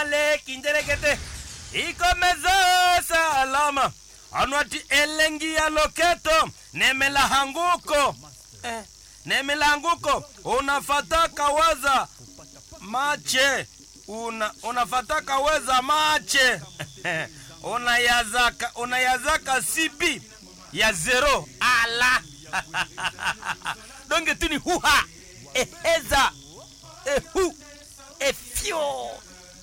ale kinjerekete iko mezo salama anwati elengi ya loketo nemela hanguko nemela hanguko unafataka waza mache unafataka weza mache unayazaka sipi ya zero ala donge tuni huha eheza ehu efio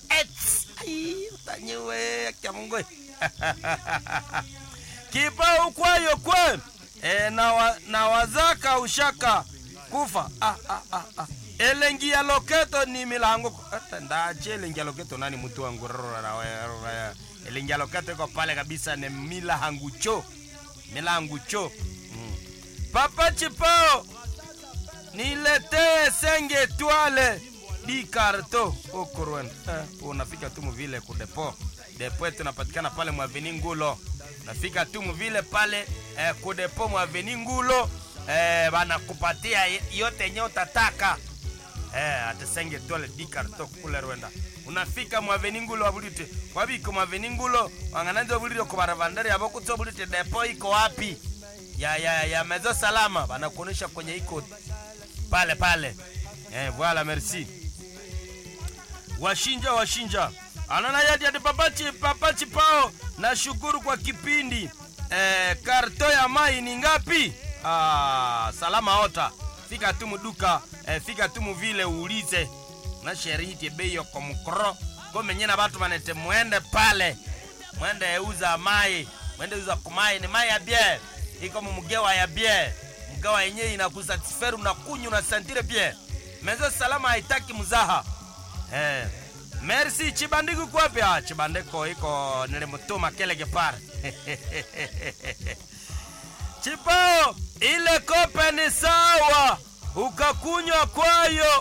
utanyewe kiamungo kipa ukwayo kwe na wazaka ushaka kufa elengi ya loketo ni milango ndache elengi ya loketo nani mtu wangu elengi ya loketo iko pale kabisa ni milangucho papa chipao nilete senge tuale di karto okorwen unafika tu mvile ku depo tunapatikana pale mwa Aveningulo nafika tu mvile pale ku depo mwa Aveningulo bana kupatia yote yenye utataka atasenge tuale di karto kule Rwanda unafika mwa Aveningulo abulite wabiko mwa Aveningulo wangananzo abulite ku baravandari aboko tu abulite depo iko wapi ya mezo salama bana kuonesha kwenye iko pale voilà merci washinja anana yadi ya papachi pao na shukuru kwa kipindi karto ya mai ni ngapi salama ota fika tu muduka fika tu muvile uulize na sheriti beyo kwa mkro kome nyena batu manete muende pale muende uza mai muende uza kumai ni mai ya bie iko mumugewa ya bie mgawa yenye inakusatisferu na kunyu na santire bie mezo salama haitaki muzaha merci chibandiku kwapi chibandeko iko nilimutuma kele gepar chipao ile kope ni sawa ukakunywa kwayo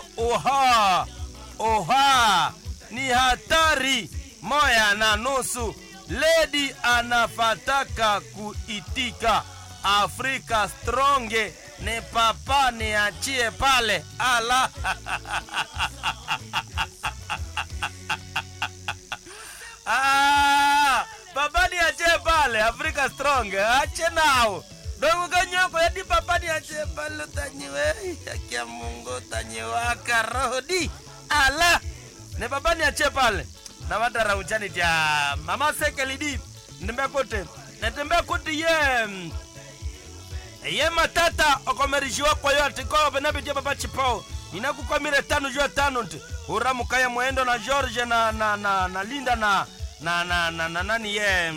oha ni hatari moya na nusu lady anafataka kuitika Afrika stronge ni papa ni achie pale ala papa ni achie pale Afrika stronge ache nao dongo kanyoko yadi papa ni achie pale tanyiwe ya Mungu tanyiwaka rodi ala ni papa ni achie pale na watara uchani tia mama sekelidi Netembea kote ye matata okomerishiwa kwa yote kwa benabitia baba chipao inakukwamire 5 jua 5 nti uramu kaya muendo na George na Linda na nani ye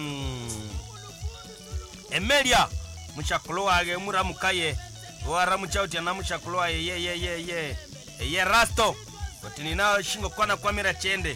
Emelia mchakuloa age muramu kaye waramu chauti na mchakuloa ye Rasto kotini nao shingo kwana kwamira chende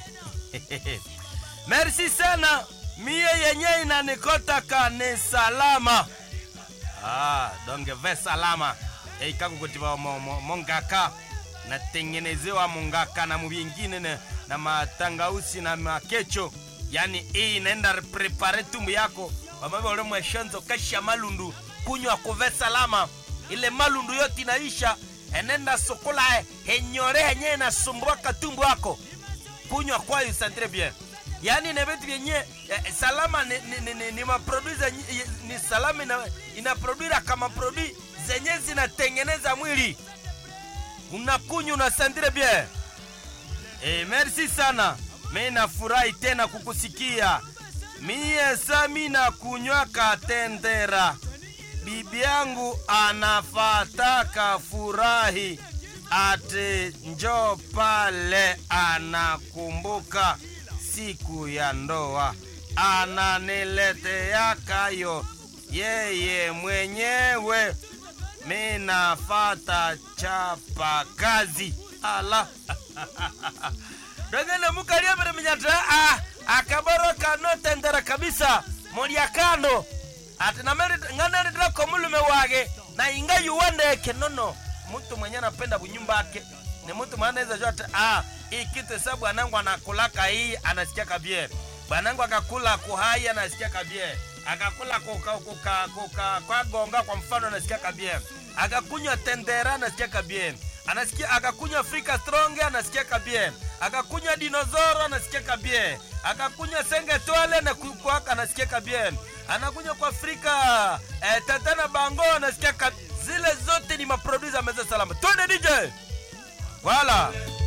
merci sana mie yenye inanikotaka ni salama donge ve salama kaku kutiba mongaka na tengenezewa mongaka na mubingine na matangausi na makecho yani hii inaenda prepare tumbu yako wamebe ule mweshonzo kasha malundu kunywa kuve salama ile malundu yote inaisha enenda sokola henyore henye na sumbua katumbu yako kunywa kwa yu santre bien yani nebetu yenye salama ni maproduce ni salama inaproduira kama produit zenye zinatengeneza mwili unakunywa unasandire bien merci sana mimi nafurahi tena kukusikia mie sami na kunywa katendera bibi yangu anafataka furahi ate njo pale anakumbuka siku ya ndoa ananiletea kayo yeye mwenyewe mina fata chapa kazi ala dogene mukalia bere minyata akaboroka no tendera kabisa molia kando atina meri ngana ndira komulume wage na inga yuwande kenono mtu mwenye anapenda bunyumba yake ni mtu mwanaweza jua hii kitu sababu anangu anakulaka hii anasikia kabie banangu akakula kuhai anasikia kabie akakula kwa gonga kwa mfano anasikia kabie akakunywa tendera anasikia kabie anasikia, akakunywa Africa Strong anasikia kabie, akakunywa Dinosaur anasikia kabie, akakunywa Senge Twale na kukwaka anasikia kabie, anakunywa kwa Afrika Tatana Bango anasikia kabie. Zile zote ni maproducer Mzee Salama. Twende DJ. Voilà.